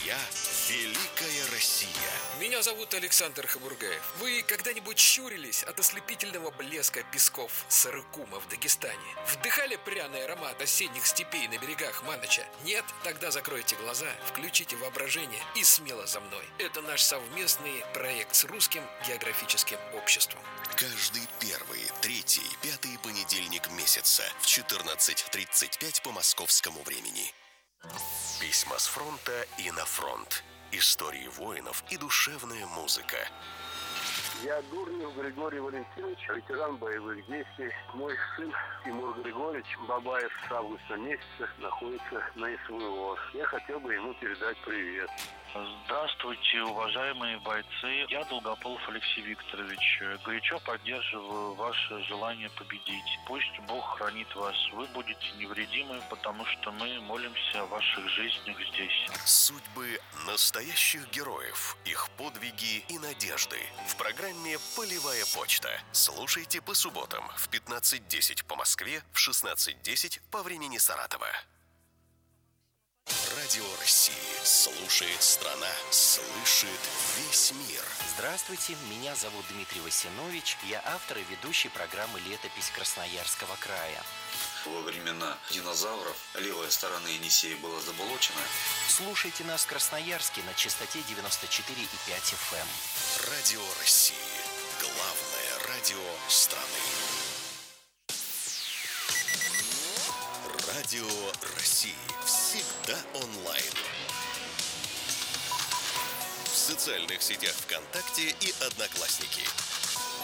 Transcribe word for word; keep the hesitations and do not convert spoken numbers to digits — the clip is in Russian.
Я Великая Россия. Меня зовут Александр Хабургаев. Вы когда-нибудь щурились от ослепительного блеска песков Сарыкума в Дагестане? Вдыхали пряный аромат осенних степей на берегах Маноча? Нет? Тогда закройте глаза, включите воображение и смело за мной. Это наш совместный проект с Русским географическим обществом. Каждый первый, третий, пятый понедельник месяца в четырнадцать тридцать пять по московскому времени. Письма с фронта и на фронт. Истории воинов и душевная музыка. Я Дурнев Григорий Валентинович, ветеран боевых действий. Мой сын Тимур Григорьевич Бабаев с августа месяца находится на СВО. Я хотел бы ему передать привет. Здравствуйте, уважаемые бойцы. Я Долгополов Алексей Викторович. Горячо поддерживаю ваше желание победить. Пусть Бог хранит вас. Вы будете невредимы, потому что мы молимся о ваших жизнях здесь. Судьбы настоящих героев, их подвиги и надежды. В программе «Полевая почта». Слушайте по субботам в пятнадцать десять по Москве, в шестнадцать десять по времени Саратова. Радио России. Слушает страна, слышит весь мир. Здравствуйте, меня зовут Дмитрий Васинович. Я автор и ведущий программы «Летопись Красноярского края». Во времена динозавров левая сторона Енисея была заболочена. Слушайте нас в Красноярске на частоте девяносто четыре и пять эф эм. Радио России. Главное радио страны. Радио России. Всегда онлайн. В социальных сетях ВКонтакте и Одноклассники.